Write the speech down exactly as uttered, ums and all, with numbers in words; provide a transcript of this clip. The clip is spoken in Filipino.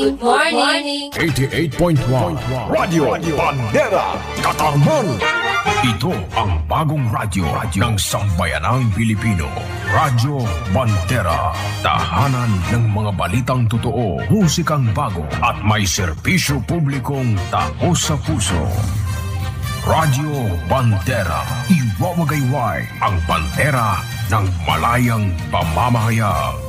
Good morning! eighty-eight point one Radio Bandera, Katarman. Ito ang bagong radyo ng sambayanang Pilipino. Radyo Bandera. Tahanan ng mga balitang totoo, musikang bago at may serbisyo publikong taos sa puso. Radyo Bandera. Iwawagayway ang bandera ng malayang pamamahayag.